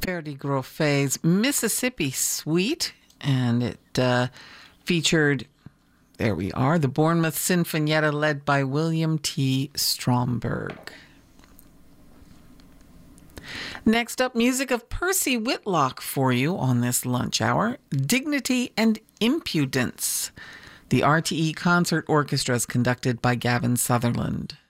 Verdi Grofet's Mississippi Suite, and it featured, there we are, the Bournemouth Sinfonietta led by William T. Stromberg. Next up, music of Percy Whitlock for you on this lunch hour, Dignity and Impudence. The RTE Concert Orchestra is conducted by Gavin Sutherland.